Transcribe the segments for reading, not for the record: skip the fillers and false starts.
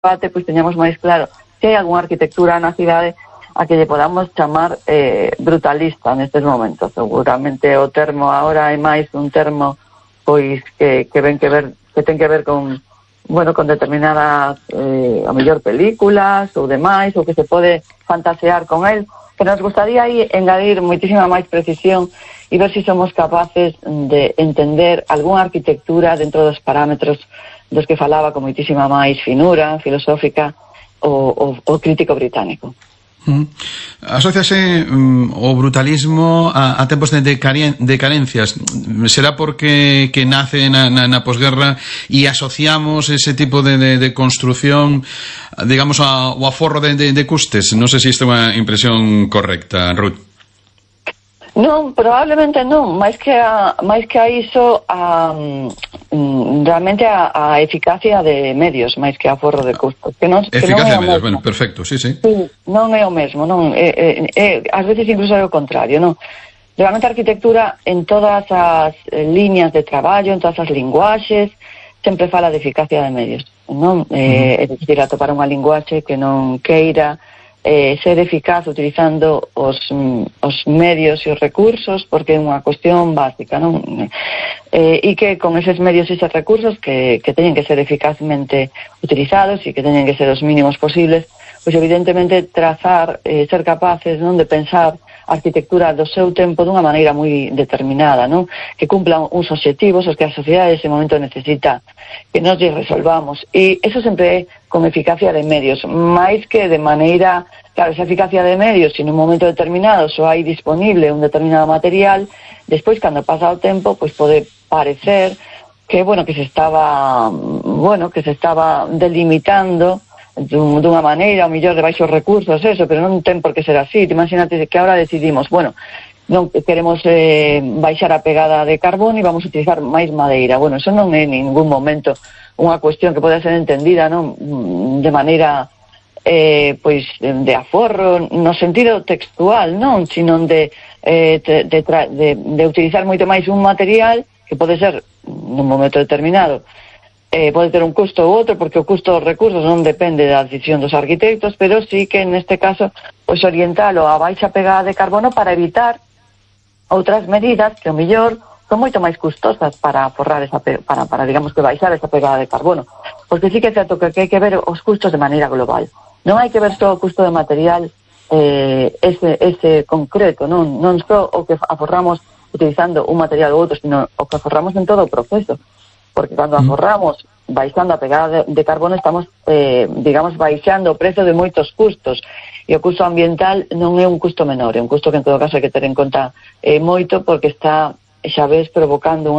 debate pois teñamos máis claro se hai algunha arquitectura na cidade a que lle podamos chamar brutalista nestes momentos. Seguramente o termo agora é máis un termo pois que ten que ver con determinadas a mellor películas ou demais, ou que se pode fantasear con el, que nos gustaría aí engadir moitísima máis precisión e ver se somos capaces de entender algunha arquitectura dentro dos parámetros dos que falaba con moitísima máis finura filosófica o crítico británico. Asociase o brutalismo a tempos de carencias. Será porque que nace na posguerra e asociamos ese tipo de construción, digamos, ao aforro de custes? Non sei se isto é unha impresión correcta, Ruth. Non, probablemente non, máis que a iso realmente a eficacia de medios, máis que a aforro de custos. Eficacia de medios, bueno, perfecto, sí. Sí, non é o mesmo, non, ás veces incluso é o contrario, non. Realmente a arquitectura en todas as líneas de traballo, en todas as linguaxes, sempre fala de eficacia de medios, non? É dicir, atopar unha linguaxe que non queira ser eficaz utilizando os medios e os recursos, porque é unha cuestión básica, non? E que con eses medios e eses recursos que teñen que ser eficazmente utilizados e que teñen que ser os mínimos posibles, pois evidentemente trazar, ser capaces, non, de pensar a arquitectura do seu tempo dunha maneira moi determinada, non? Que cumplan uns obxectivos os que a sociedade ese momento necesita que nos lle resolvamos, e eso sempre é con eficacia de medios, máis que de maneira, claro, esa eficacia de medios, se nun momento determinado só hai disponible un determinado material, despois, cando pasa o tempo, pois pode parecer que, que se estaba delimitando dunha maneira, ao mellor de baixos recursos, eso, pero non ten por que ser así. Imagínate que ahora decidimos, non queremos baixar a pegada de carbón e vamos a utilizar máis madeira. Eso non é en ningún momento unha cuestión que pode ser entendida, non, de maneira de aforro no sentido textual, non, sino de utilizar moito máis un material que pode ser nun momento determinado pode ter un custo ou outro, porque o custo dos recursos non depende da decisión dos arquitectos, pero sí que neste caso orientalo a baixa pegada de carbono para evitar outras medidas que ao mellor son moito máis custosas para aforrar para digamos que baixar esa pegada de carbono, porque sí que é certo que hai que ver os custos de maneira global, non hai que ver só o custo de material ese concreto, non só o que aforramos utilizando un material ou outro, sino o que aforramos en todo o proceso, porque cando aforramos baixando a pegada de carbono estamos, digamos, baixando o prezo de moitos custos, e o custo ambiental non é un custo menor, é un custo que en todo caso hai que ter en conta moito, porque está, xa ves, provocando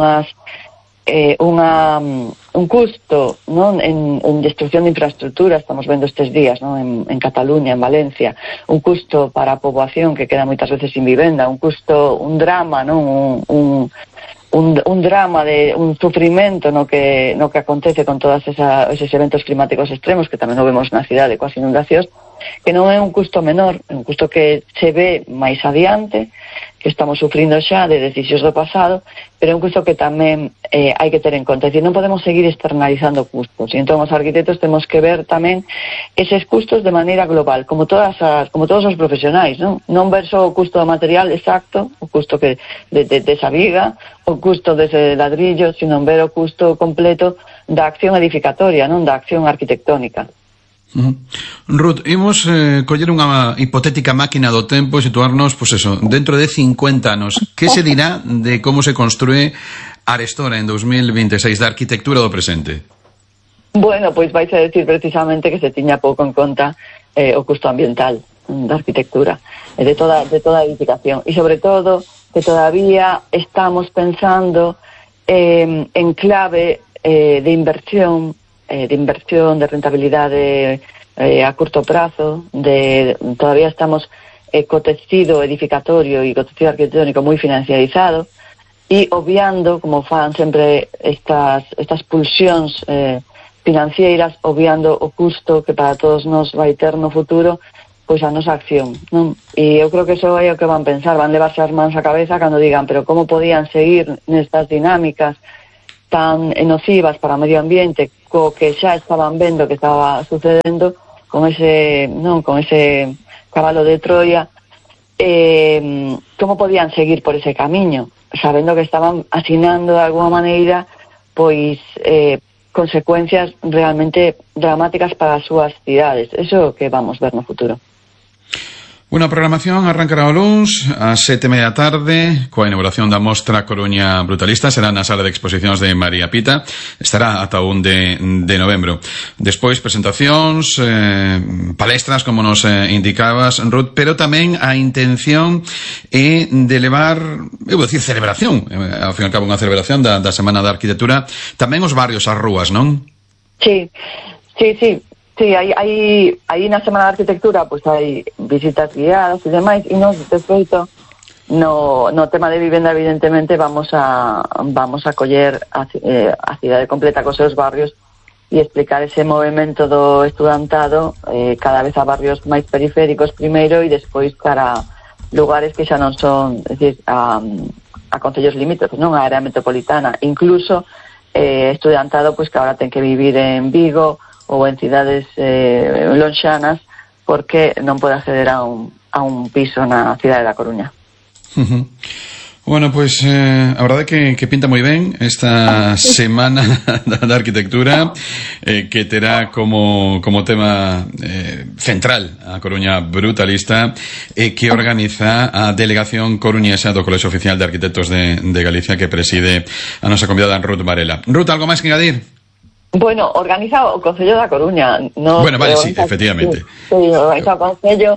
un custo, non, en destrucción de infraestructura, estamos vendo estes días, non, en Cataluña, en Valencia, un custo para a poboación que queda moitas veces sin vivenda, un custo, un drama, non, un drama de un sufrimento no que acontece con todos esos eventos climáticos extremos, que tamén o vemos na cidade coas inundacións, que non é un custo menor, é un custo que se ve máis adiante, que estamos sufrindo xa de decisións do pasado, pero é un custo que tamén hai que ter en conta. É dicir, non podemos seguir externalizando custos, e entón os arquitectos temos que ver tamén eses custos de maneira global, como todos os profesionais, non ver só o custo do material exacto, o custo de esa viga, o custo dese ladrillo, sino ver o custo completo da acción edificatoria, non, da acción arquitectónica. Ruth, imos coller unha hipotética máquina do tempo e situarnos, dentro de 50 anos. Que se dirá de como se construe Arestora en 2026, da arquitectura do presente? Pois vais a decir precisamente que se tiña pouco en conta o custo ambiental da arquitectura, de toda a edificación, e sobre todo que todavía estamos pensando en clave de inversión, de rentabilidade a curto prazo, todavía estamos co tecido edificatorio e co tecido arquitectónico moi financiarizado, e obviando, como fan sempre estas pulsións financieras, obviando o custo que para todos nos vai ter no futuro pois a nosa acción, non? E eu creo que iso é o que van pensar, van levarse as mans á cabeza cando digan, pero como podían seguir nestas dinámicas tan nocivas para o medio ambiente, co que xa estaban vendo que estaba sucedendo con ese cabalo de Troia, como podían seguir por ese camiño, sabendo que estaban asinando de alguma maneira pois consecuencias realmente dramáticas para as súas cidades. Eso que vamos ver no futuro. Unha programación arrancará o luns ás 7:30 da tarde coa inauguración da Mostra Coruña Brutalista. Será na sala de exposicións de María Pita. Estará ata o 1 de novembro. Despois presentacións, palestras, como nos indicabas, Ruth, pero tamén a intención é de levar, eu vou dicir, celebración, ao fin e ao cabo unha celebración da Semana da Arquitectura, tamén os barrios, as rúas, non? Sí. Sí, aí na Semana da Arquitectura pois hai visitas guiadas e demais, e nos, de feito, no tema de vivenda, evidentemente, vamos a coller a cidade completa cos seus barrios e explicar ese movimento do estudantado cada vez a barrios máis periféricos primeiro e despois cara lugares que xa non son, é dicir, a concellos limítrofes, non a área metropolitana, incluso estudantado pois que agora ten que vivir en Vigo ou en cidades lonxanas porque non pode acceder a un piso na cidade da Coruña. Bueno, pois a verdade é que pinta moi ben esta Semana da Arquitectura, que terá como tema central a Coruña Brutalista, que organiza a Delegación Coruñesa do Colexio Oficial de Arquitectos de Galicia, que preside a nosa convidada Ruth Varela. Ruth, algo máis que engadir? Bueno, organiza o Concello da Coruña. Bueno, vale, sí, efectivamente. Sí, organiza o Concello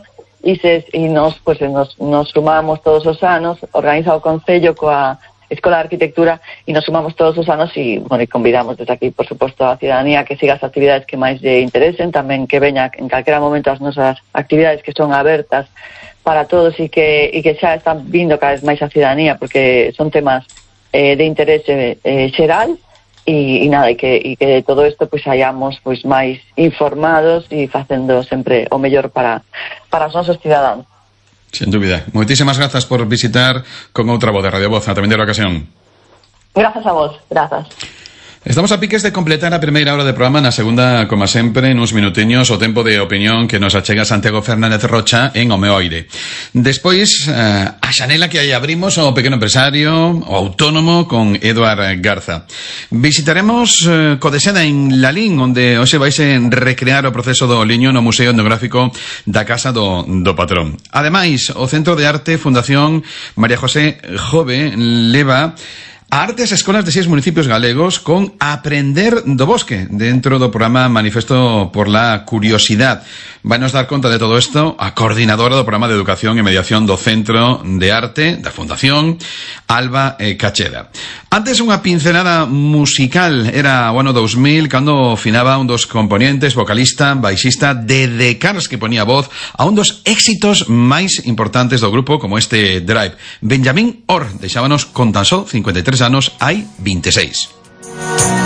e nos sumamos todos os anos, organiza o Concello coa Escola de Arquitectura e nos sumamos todos os anos e convidamos desde aquí, por suposto, a ciudadanía que siga as actividades que máis lle interesen, tamén que veña en calquera momento as nosas actividades que son abertas para todos e que xa están vindo cada vez máis a ciudadanía porque son temas de interese xeral. E nada, e que todo isto pois hayamos pois máis informados e facendo sempre o mellor para os nosos cidadáns. Sen dúbida. Moitísimas grazas por visitar con outra voz de Radio Voz na vindeira ocasión. Grazas a vos, grazas. Estamos a piques de completar a primeira hora de programa. Na segunda, como sempre, nuns minutiños, o tempo de opinión que nos achega Santiago Fernández Rocha en O Meu Aire. Despois, a xanela que aí abrimos ao pequeno empresario, o autónomo, con Eduard Garza. Visitaremos Codeseda en Lalín, onde hoxe vaise recrear o proceso do liño no Museo Etnográfico da Casa do Patrón. Ademais, o Centro de Arte Fundación María José Jove leva a artes escolas de 6 municipios galegos con Aprender do Bosque dentro do programa Manifesto por la Curiosidad. Vai nos dar conta de todo isto a coordinadora do programa de Educación e Mediación do Centro de Arte da Fundación, Alba Cacheda. Antes, unha pincelada musical. Era o ano 2000 cando finaba un dos componentes, vocalista, baixista de The Cars, que ponía voz a un dos éxitos máis importantes do grupo, como este Drive. Benjamín Orr deixábanos con tan só 53 anos hai 26.